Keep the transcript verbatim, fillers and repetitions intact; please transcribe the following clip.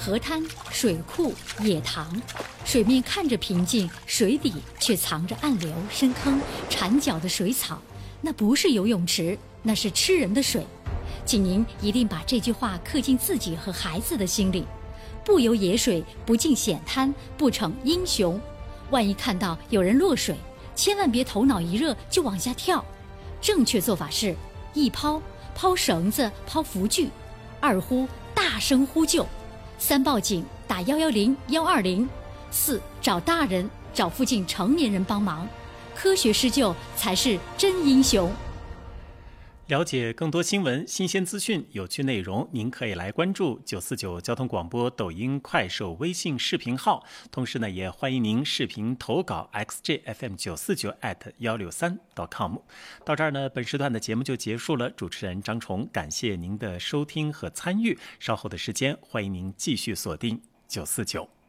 河滩、水库、野塘，水面看着平静，水底却藏着暗流、深坑、缠脚的水草。那不是游泳池，那是吃人的水。请您一定把这句话刻进自己和孩子的心里：不游野水，不进险滩，不逞英雄。万一看到有人落水，千万别头脑一热就往下跳。正确做法是：一抛，抛绳子，抛浮具；二呼，大声呼救；三报警，打一一零、一二零；四找大人，找附近成年人帮忙。科学施救才是真英雄。 了解更多新闻、新鲜资讯、有趣内容，您可以来关注九四九交通广播抖音、快手、微信视频号。同时呢，也欢迎您视频投稿 x j f m 九四九 at 一六三 .com。到这儿呢，本时段的节目就结束了。主持人张崇，感谢您的收听和参与。稍后的时间，欢迎您继续锁定九四九。